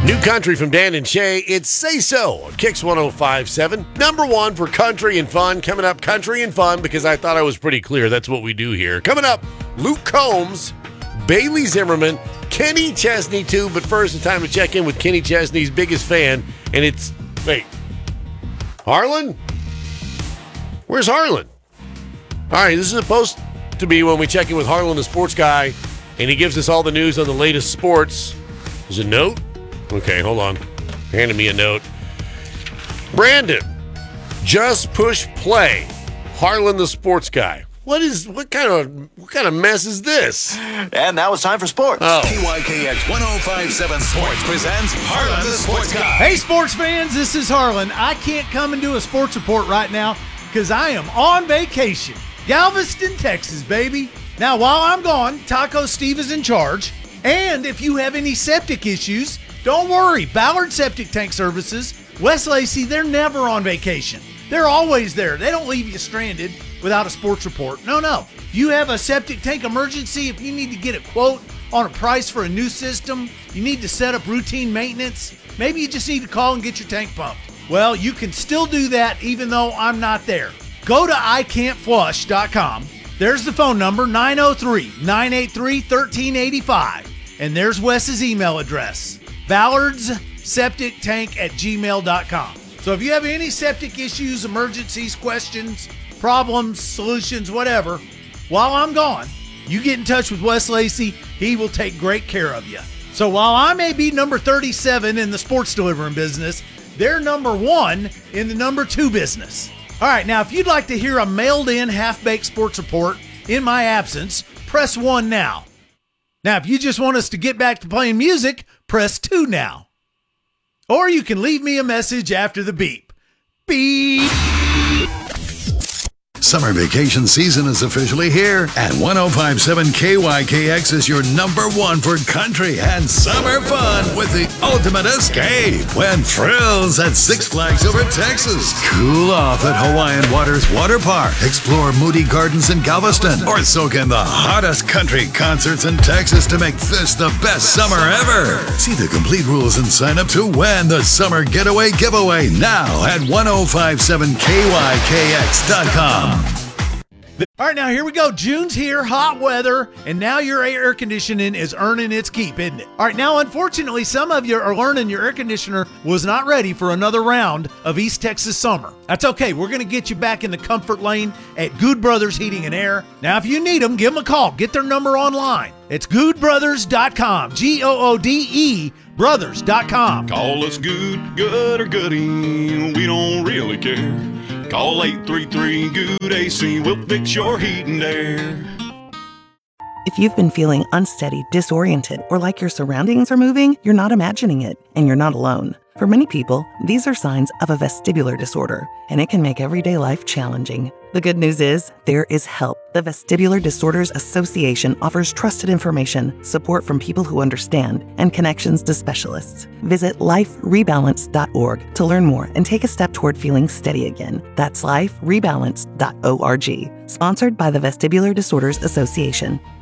New country from Dan and Shay. It's Say So on Kicks 105.7. Number one for country and fun. Coming up, country and fun, because I thought I was pretty clear. That's what we do here. Coming up, Luke Combs, Bailey Zimmerman, Kenny Chesney too. But first, it's time to check in with Kenny Chesney's biggest fan. And it's, wait, Harlan? Where's Harlan? All right, this is supposed to be when we check in with Harlan, the sports guy, and he gives us all the news on the latest sports. There's a note? Okay, hold on. Handed me a note. Brandon, just push play. Harlan, the sports guy. What kind of mess is this? And now it's time for sports. Oh. KYKX 105.7 Sports presents Harlan the Sports Guy. Hey, sports fans, this is Harlan. I can't come and do a sports report right now because I am on vacation. Galveston, Texas, baby. Now, while I'm gone, Taco Steve is in charge. And if you have any septic issues, don't worry. Ballard Septic Tank Services, West Lacey, they're never on vacation. They're always there. They don't leave you stranded without a sports report. No. If you have a septic tank emergency, if you need to get a quote on a price for a new system, you need to set up routine maintenance, maybe you just need to call and get your tank pumped. Well, you can still do that even though I'm not there. Go to iCan'tFlush.com. There's the phone number, 903-983-1385. And there's Wes's email address, ballardsseptictank@gmail.com. So if you have any septic issues, emergencies, questions, problems, solutions, whatever, while I'm gone, you get in touch with Wes Lacey. He will take great care of you. So while I may be number 37 in the sports delivering business, they're number one in the number two business. All right, now if you'd like to hear a mailed-in half-baked sports report in my absence, press 1 now. Now, if you just want us to get back to playing music, press 2 now. Or you can leave me a message after the beep. Beep. Summer vacation season is officially here, and 105.7 KYKX is your number one for country and summer fun with the ultimate escape. When thrills at Six Flags Over Texas, cool off at Hawaiian Waters Water Park, explore Moody Gardens in Galveston, or soak in the hottest country concerts in Texas to make this the best summer ever. See the complete rules and sign up to win the Summer Getaway Giveaway now at 105.7KYKX.com. All right, now here we go. June's here, hot weather, and now your air conditioning is earning its keep, isn't it? All right, now unfortunately, some of you are learning your air conditioner was not ready for another round of East Texas summer. That's okay. We're going to get you back in the comfort lane at Good Brothers Heating and Air. Now, if you need them, give them a call. Get their number online. It's goodbrothers.com, Goode brothers.com. Call us good or goody, we don't really care. Call 833-GOOD-AC, we'll fix your heat and air. If you've been feeling unsteady, disoriented, or like your surroundings are moving, you're not imagining it, and you're not alone. For many people, these are signs of a vestibular disorder, and it can make everyday life challenging. The good news is, there is help. The Vestibular Disorders Association offers trusted information, support from people who understand, and connections to specialists. Visit liferebalance.org to learn more and take a step toward feeling steady again. That's liferebalance.org. Sponsored by the Vestibular Disorders Association.